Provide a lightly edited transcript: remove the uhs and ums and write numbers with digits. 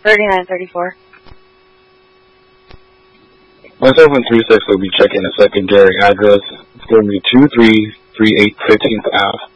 3934. Myself and 36 will be checking a secondary address. It's going to be 2338 15th Ave.